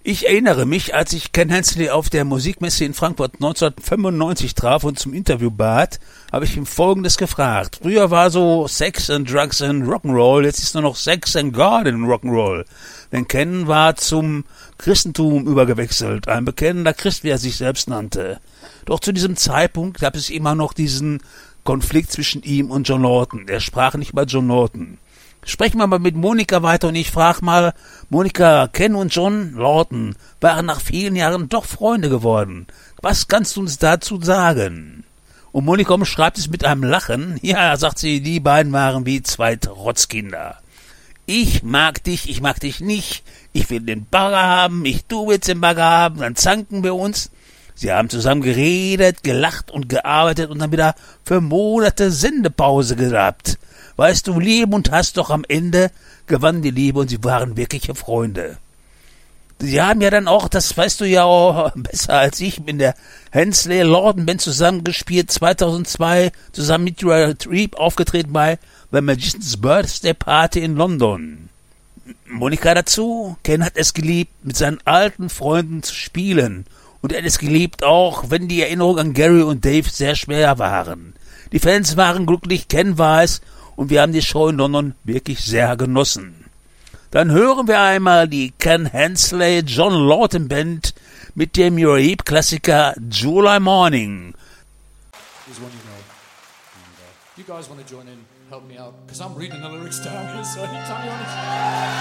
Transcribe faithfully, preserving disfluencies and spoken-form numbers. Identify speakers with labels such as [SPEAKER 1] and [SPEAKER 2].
[SPEAKER 1] Ich erinnere mich, als ich Ken Hensley auf der Musikmesse in Frankfurt neunzehnhundertfünfundneunzig traf und zum Interview bat, habe ich ihm Folgendes gefragt. Früher war so Sex and Drugs and Rock'n'Roll, jetzt ist nur noch Sex and God and Rock'n'Roll. Denn Ken war zum Christentum übergewechselt, ein bekennender Christ, wie er sich selbst nannte. Doch zu diesem Zeitpunkt gab es immer noch diesen Konflikt zwischen ihm und John Lawton. Er sprach nicht über John Lawton. Sprechen wir mal mit Monika weiter und ich frage mal, Monika, Ken und John Lawton waren nach vielen Jahren doch Freunde geworden. Was kannst du uns dazu sagen? Und Monika umschreibt es mit einem Lachen. Ja, sagt sie, die beiden waren wie zwei Trotzkinder. Ich mag dich, ich mag dich nicht, ich will den Bagger haben, ich du willst den Bagger haben, dann zanken wir uns. Sie haben zusammen geredet, gelacht und gearbeitet und dann wieder für Monate Sendepause gehabt. Weißt du, Liebe und Hass, doch am Ende gewann die Liebe und sie waren wirkliche Freunde. Sie haben ja dann auch, das weißt du ja auch besser als ich, in der Hensley-Lawton-Band zusammengespielt, zweitausendzwei, zusammen mit Uriah Heep aufgetreten bei The Magician's Birthday Party in London. Monika dazu, Ken hat es geliebt, mit seinen alten Freunden zu spielen. Und er hat es geliebt auch, wenn die Erinnerungen an Gary und Dave sehr schwer waren. Die Fans waren glücklich, Ken war es, und wir haben die Show in London wirklich sehr genossen. Dann hören wir einmal die Ken Hensley John Lawton Band mit dem Uriah Heep Klassiker July Morning.
[SPEAKER 2] Here's one you know. And, uh, you guys want to join in, help me out, because I'm reading the lyrics down here, so anytime you want to...